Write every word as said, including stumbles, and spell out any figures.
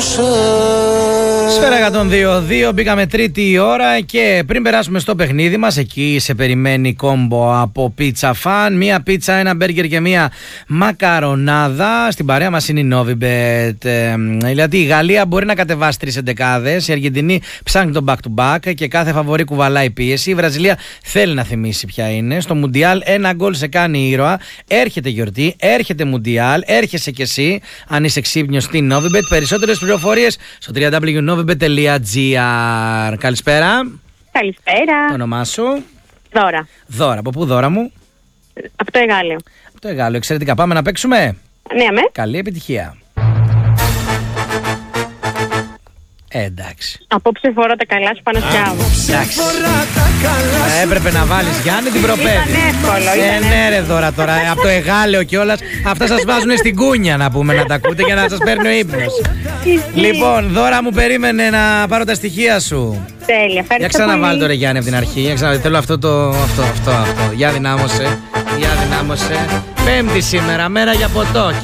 Σφαίρα εκατόν δύο κόμμα δύο, μπήκαμε τρίτη ώρα και πριν περάσουμε στο παιχνίδι μας, εκεί σε περιμένει κόμπο από Pizza Fan. Μία πίτσα, ένα μπέργκερ και μία μακαρονάδα. Στην παρέα μας είναι η Novibet. Ε, δηλαδή η Γαλλία μπορεί να κατεβάσει τρεις εντεκάδες, η Αργεντινή ψάχνει τον back to back και κάθε φαβορί κουβαλάει πίεση. Η Βραζιλία θέλει να θυμίσει ποια είναι. Στο Μουντιάλ ένα γκολ σε κάνει ήρωα. Έρχεται γιορτή, έρχεται Μουντιάλ, έρχεσαι κι εσύ αν είσαι ξύπνιος στην Novibet. Περισσότερες πληροφορίες στο double-u double-u double-u τελεία novibet τελεία gr. Καλησπέρα. Καλησπέρα. Το όνομά σου? Δώρα. Δώρα. Από πού, Δώρα μου? Από το Εγάλεο. Από το Εγάλεο. Εξαιρετικά. Πάμε να παίξουμε. Ναι, με. Καλή επιτυχία. Ε, εντάξει. Απόψε φορώ τα καλά σου πάνω σκάβο. Εντάξει. Ε, έπρεπε να βάλεις Γιάννη την προπέδη. Ήταν εύκολο. Ε, ναι ρε Δώρα τώρα. Από το Εγάλεο κιόλας. Αυτά σας βάζουν στην κούνια να πούμε να τα ακούτε για να σας παίρνει ο ύπνος. Λοιπόν, Δώρα μου, περίμενε να πάρω τα στοιχεία σου. Τέλεια, ευχαριστώ. Για ξαναβάλει το ρε Γιάννη από την αρχή. Για ξανα... Θέλω αυτό το. Αυτό, αυτό, αυτό. Για δυνάμωσε. Για δυνάμωσε. Πέμπτη σήμερα, μέρα για ποτό.